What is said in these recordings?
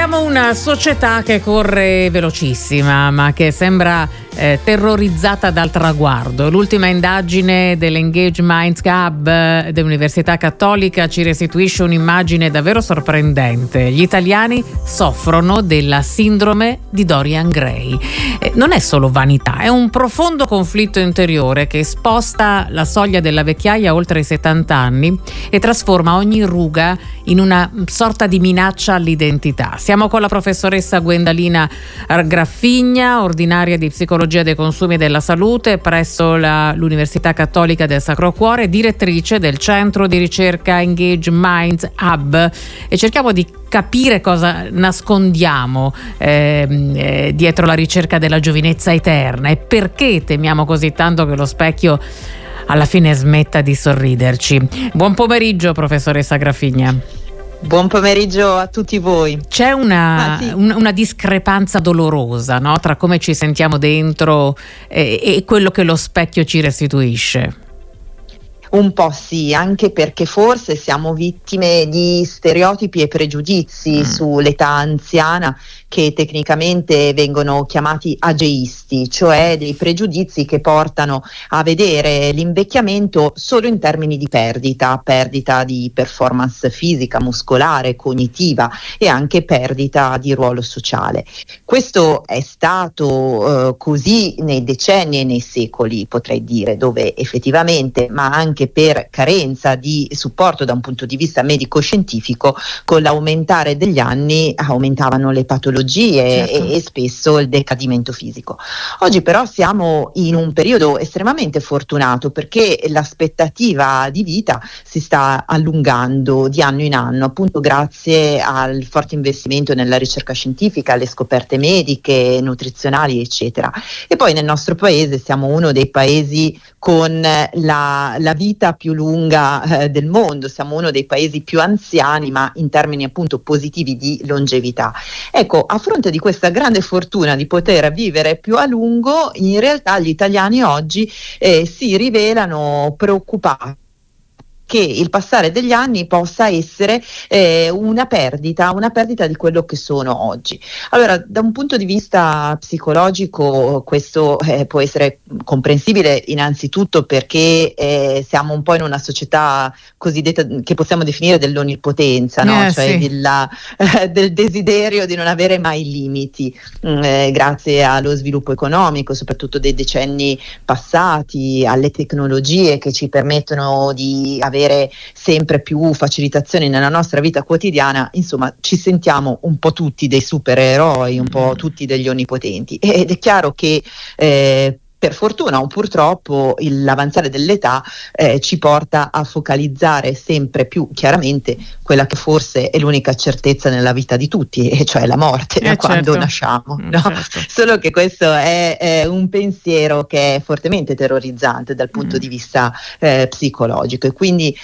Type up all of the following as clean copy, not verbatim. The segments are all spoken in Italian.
Siamo una società che corre velocissima, ma che sembra terrorizzata dal traguardo. L'ultima indagine dell'Engage Minds Hub dell'Università Cattolica ci restituisce un'immagine davvero sorprendente. Gli italiani soffrono della sindrome di Dorian Gray. Non è solo vanità, è un profondo conflitto interiore che sposta la soglia della vecchiaia oltre i 70 anni e trasforma ogni ruga in una sorta di minaccia all'identità. Siamo con la professoressa Gwendalina Graffigna, ordinaria di psicologia dei consumi e della salute presso l'Università Cattolica del Sacro Cuore, direttrice del centro di ricerca Engage Minds Hub, e cerchiamo di capire cosa nascondiamo dietro la ricerca della giovinezza eterna e perché temiamo così tanto che lo specchio alla fine smetta di sorriderci. Buon pomeriggio, professoressa Graffigna. Buon pomeriggio a tutti voi. C'è una discrepanza dolorosa, no? Tra come ci sentiamo dentro e quello che lo specchio ci restituisce. Un po' sì, anche perché forse siamo vittime di stereotipi e pregiudizi sull'età anziana che tecnicamente vengono chiamati ageisti, cioè dei pregiudizi che portano a vedere l'invecchiamento solo in termini di perdita di performance fisica, muscolare, cognitiva e anche perdita di ruolo sociale. Questo è stato così nei decenni e nei secoli, potrei dire, dove effettivamente, ma anche per carenza di supporto da un punto di vista medico-scientifico, con l'aumentare degli anni aumentavano le patologie e spesso il decadimento fisico. Oggi però siamo in un periodo estremamente fortunato perché l'aspettativa di vita si sta allungando di anno in anno, appunto grazie al forte investimento nella ricerca scientifica, alle scoperte mediche, nutrizionali, eccetera. E poi nel nostro paese siamo uno dei paesi con la vita più lunga del mondo, siamo uno dei paesi più anziani, ma in termini appunto positivi di longevità. Ecco, a fronte di questa grande fortuna di poter vivere più a lungo, in realtà gli italiani oggi si rivelano preoccupati che il passare degli anni possa essere una perdita di quello che sono oggi. Allora, da un punto di vista psicologico questo può essere comprensibile innanzitutto perché siamo un po' in una società cosiddetta che possiamo definire dell'onnipotenza, no? Cioè sì. Del desiderio di non avere mai limiti, grazie allo sviluppo economico, soprattutto dei decenni passati, alle tecnologie che ci permettono di avere sempre più facilitazioni nella nostra vita quotidiana. Insomma, ci sentiamo un po' tutti dei supereroi, un po' tutti degli onnipotenti, ed è chiaro che per fortuna o purtroppo l'avanzare dell'età ci porta a focalizzare sempre più chiaramente quella che forse è l'unica certezza nella vita di tutti, e cioè la morte da quando nasciamo. No? Certo. Solo che questo è un pensiero che è fortemente terrorizzante dal punto di vista psicologico, e quindi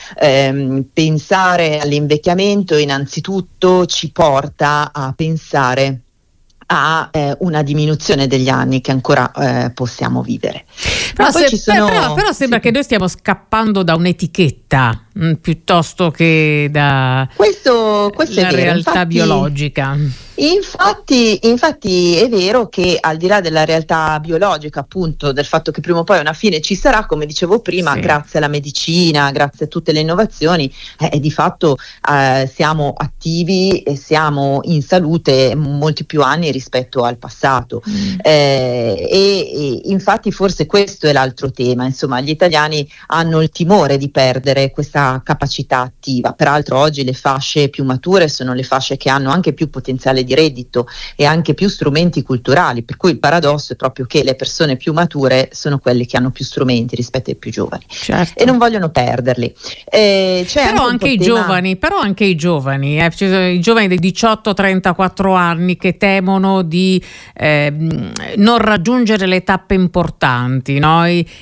pensare all'invecchiamento innanzitutto ci porta a pensare a una diminuzione degli anni che ancora possiamo vivere. Però sembra che noi stiamo scappando da un'etichetta piuttosto che da questo la realtà biologica. Infatti è vero che al di là della realtà biologica, appunto del fatto che prima o poi una fine ci sarà, come dicevo prima, sì, grazie alla medicina, grazie a tutte le innovazioni, di fatto siamo attivi e siamo in salute molti più anni rispetto al passato. E infatti forse questo è l'altro tema, insomma gli italiani hanno il timore di perdere questa capacità attiva. Peraltro oggi le fasce più mature sono le fasce che hanno anche più potenziale di reddito e anche più strumenti culturali, per cui il paradosso è proprio che le persone più mature sono quelle che hanno più strumenti rispetto ai più giovani, certo, e non vogliono perderli. Però anche i giovani dei 18-34 anni che temono di non raggiungere le tappe importanti, no?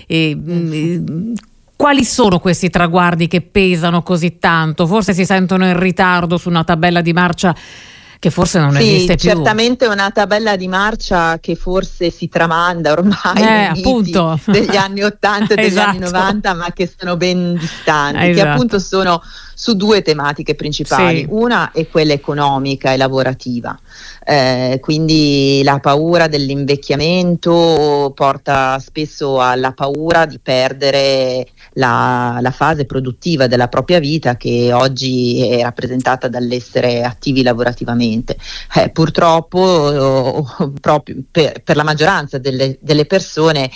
Quali sono questi traguardi che pesano così tanto? Forse si sentono in ritardo su una tabella di marcia che forse non esiste più. Certamente una tabella di marcia che forse si tramanda ormai degli anni 80 e degli anni 90, ma che sono ben distanti, che appunto sono su due tematiche principali. Sì. Una è quella economica e lavorativa, quindi la paura dell'invecchiamento porta spesso alla paura di perdere la fase produttiva della propria vita, che oggi è rappresentata dall'essere attivi lavorativamente. Purtroppo proprio per la maggioranza delle persone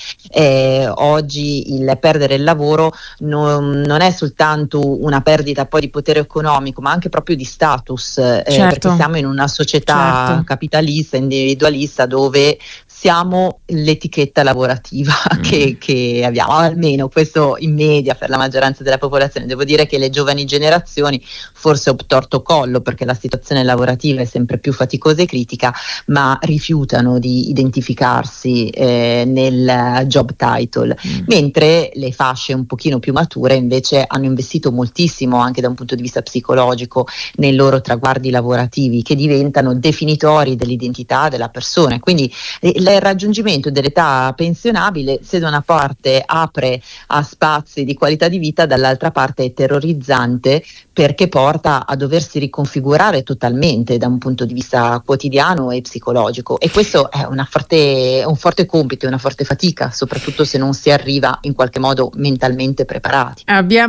oggi il perdere il lavoro non è soltanto una perdita poi di potere economico, ma anche proprio di status, perché siamo in una società capitalista, individualista, dove siamo l'etichetta lavorativa che abbiamo, almeno questo in media per la maggioranza della popolazione. Devo dire che le giovani generazioni forse obtorto collo, perché la situazione lavorativa è sempre più faticosa e critica, ma rifiutano di identificarsi nel job title, mentre le fasce un pochino più mature invece hanno investito moltissimo anche da un punto di vista psicologico nei loro traguardi lavorativi, che diventano definitori dell'identità della persona. Quindi il raggiungimento dell'età pensionabile, se da una parte apre a spazi di qualità di vita, dall'altra parte è terrorizzante, perché porta a doversi riconfigurare totalmente da un punto di vista quotidiano e psicologico, e questo è un forte compito, una forte fatica, soprattutto se non si arriva in qualche modo mentalmente preparati.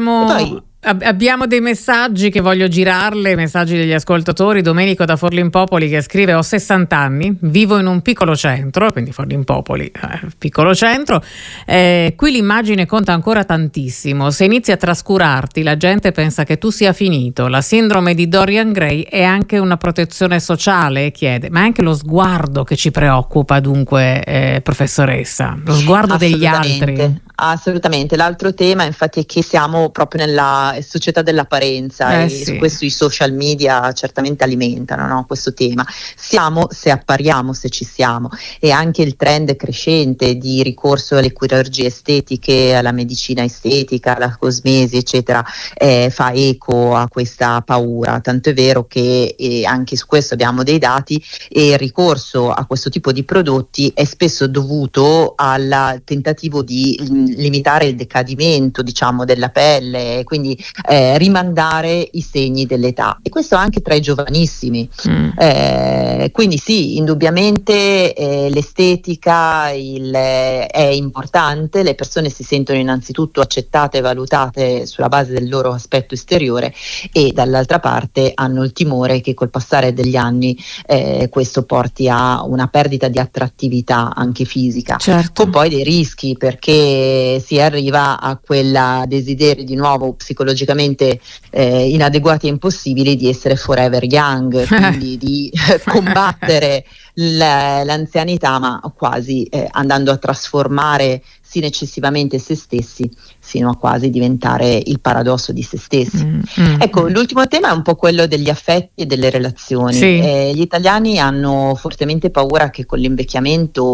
Abbiamo dei messaggi che voglio girarle, messaggi degli ascoltatori. Domenico da Forlimpopoli che scrive: ho 60 anni, vivo in un piccolo centro, quindi Forlimpopoli, piccolo centro, qui l'immagine conta ancora tantissimo, se inizi a trascurarti la gente pensa che tu sia finito. La sindrome di Dorian Gray è anche una protezione sociale, chiede, ma è anche lo sguardo che ci preoccupa, dunque, professoressa, lo sguardo degli altri. Assolutamente, l'altro tema infatti è che siamo proprio nella società dell'apparenza, e su questo i social media certamente alimentano, no, questo tema. Siamo se appariamo, se ci siamo, e anche il trend crescente di ricorso alle chirurgie estetiche, alla medicina estetica, alla cosmesi eccetera, fa eco a questa paura, tanto è vero che anche su questo abbiamo dei dati, e il ricorso a questo tipo di prodotti è spesso dovuto al tentativo di limitare il decadimento, diciamo, della pelle, quindi rimandare i segni dell'età, e questo anche tra i giovanissimi. Quindi sì, indubbiamente l'estetica è importante, le persone si sentono innanzitutto accettate e valutate sulla base del loro aspetto esteriore, e dall'altra parte hanno il timore che col passare degli anni questo porti a una perdita di attrattività anche fisica, con poi dei rischi, perché si arriva a quel desiderio di nuovo psicologicamente inadeguati e impossibili di essere forever young, quindi di combattere l'anzianità, ma quasi andando a trasformare sino eccessivamente se stessi, sino a quasi diventare il paradosso di se stessi. Ecco, l'ultimo tema è un po' quello degli affetti e delle relazioni. Gli italiani hanno fortemente paura che con l'invecchiamento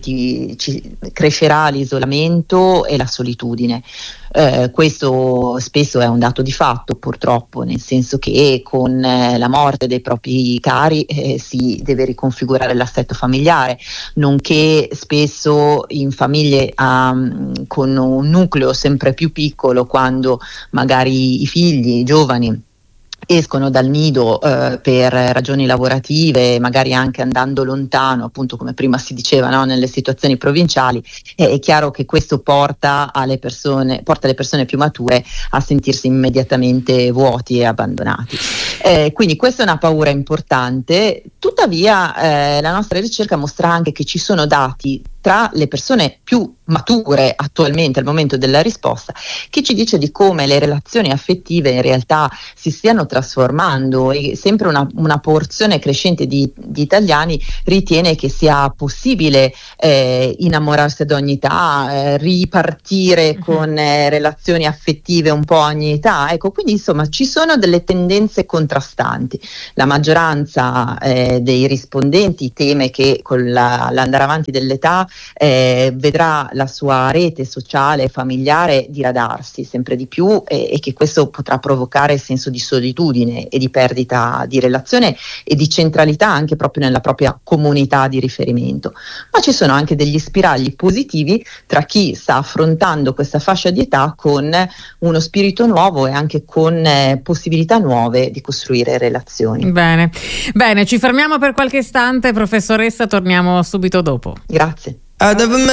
crescerà l'isolamento e la solitudine. Questo spesso è un dato di fatto, purtroppo, nel senso che con la morte dei propri cari si deve riconfigurare l'assetto familiare, nonché spesso in famiglie con un nucleo sempre più piccolo, quando magari i figli, i giovani, escono dal nido per ragioni lavorative, magari anche andando lontano, appunto come prima si diceva, no? Nelle situazioni provinciali, è chiaro che questo porta le persone più mature a sentirsi immediatamente vuoti e abbandonati. Quindi questa è una paura importante. Tuttavia la nostra ricerca mostra anche che ci sono dati tra le persone più mature attualmente al momento della risposta, che ci dice di come le relazioni affettive in realtà si stiano trasformando, e sempre una porzione crescente di italiani ritiene che sia possibile innamorarsi ad ogni età, ripartire con relazioni affettive un po' a ogni età. Ecco, quindi insomma ci sono delle tendenze contrarie contrastanti. La maggioranza dei rispondenti teme che con l'andare avanti dell'età vedrà la sua rete sociale e familiare diradarsi sempre di più e che questo potrà provocare senso di solitudine e di perdita di relazione e di centralità anche proprio nella propria comunità di riferimento. Ma ci sono anche degli spiragli positivi tra chi sta affrontando questa fascia di età con uno spirito nuovo e anche con possibilità nuove di costruire relazioni. Bene, ci fermiamo per qualche istante, professoressa, torniamo subito dopo. Grazie.